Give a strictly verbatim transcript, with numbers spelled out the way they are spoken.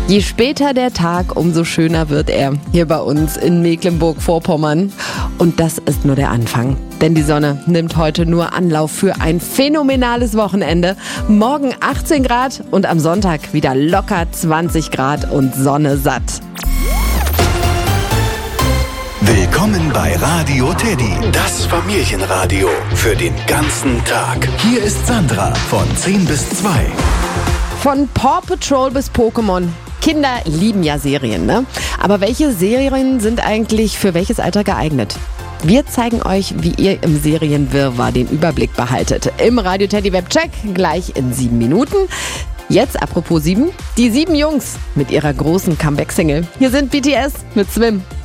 Je später der Tag, umso schöner wird er hier bei uns in Mecklenburg-Vorpommern. Und das ist nur der Anfang. Denn die Sonne nimmt heute nur Anlauf für ein phänomenales Wochenende. Morgen achtzehn Grad und am Sonntag wieder locker zwanzig Grad und Sonne satt. Willkommen bei Radio Teddy, das Familienradio für den ganzen Tag. Hier ist Sandra von zehn bis zwei. Von Paw Patrol bis Pokémon. Kinder lieben ja Serien, ne? Aber welche Serien sind eigentlich für welches Alter geeignet? Wir zeigen euch, wie ihr im Serienwirrwarr den Überblick behaltet. Im Radio Teddy Webcheck gleich in sieben Minuten. Jetzt apropos sieben, die sieben Jungs mit ihrer großen Comeback-Single. Hier sind B T S mit Swim.